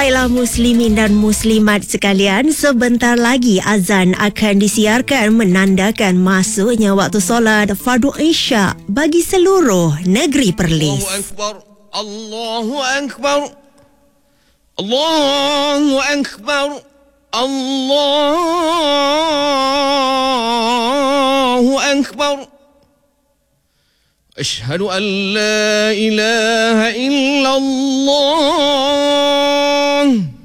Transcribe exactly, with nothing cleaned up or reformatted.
Baiklah muslimin dan muslimat sekalian, sebentar lagi azan akan disiarkan menandakan masuknya waktu solat fardu Isya bagi seluruh negeri Perlis. Allahu Akbar, Allahu Akbar, Allahu Akbar. Asyhadu an la ilaha illallah.